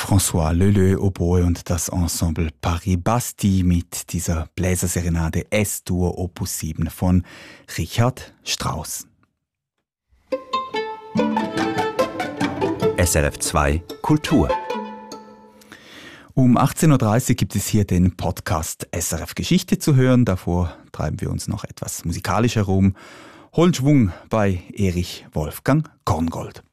François Leleu Oboe und das Ensemble Paris Bastille mit dieser Bläserserenade S-Dur Opus 7 von Richard Strauss. SRF 2 Kultur. Um 18.30 Uhr gibt es hier den Podcast SRF Geschichte zu hören. Davor treiben wir uns noch etwas musikalisch herum. Holen Schwung bei Erich Wolfgang Korngold.